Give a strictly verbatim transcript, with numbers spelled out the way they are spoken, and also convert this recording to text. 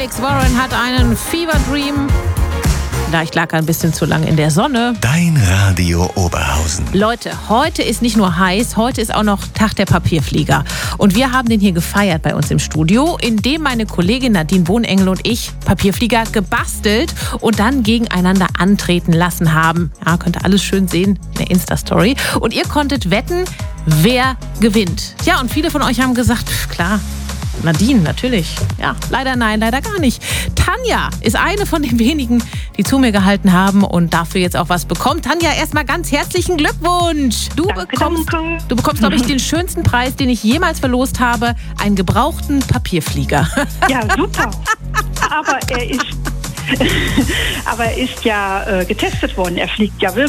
Alex Warren hat einen Fever Dream. Vielleicht lag er ein bisschen zu lange in der Sonne. Dein Radio Oberhausen. Leute, heute ist nicht nur heiß, heute ist auch noch Tag der Papierflieger. Und wir haben den hier gefeiert bei uns im Studio, indem meine Kollegin Nadine Bohnengel und ich Papierflieger gebastelt und dann gegeneinander antreten lassen haben. Ja, könnt ihr alles schön sehen in der Insta-Story. Und ihr konntet wetten, wer gewinnt. Ja, und viele von euch haben gesagt, pff, klar, Nadine, natürlich. Ja, leider nein, leider gar nicht. Tanja ist eine von den wenigen, die zu mir gehalten haben und dafür jetzt auch was bekommt. Tanja, erstmal ganz herzlichen Glückwunsch. Du Danke, bekommst, danke. du bekommst, glaube ich, den schönsten Preis, den ich jemals verlost habe. Einen gebrauchten Papierflieger. Ja, super. Aber er ist, aber er ist ja äh, getestet worden. Er fliegt ja wirklich.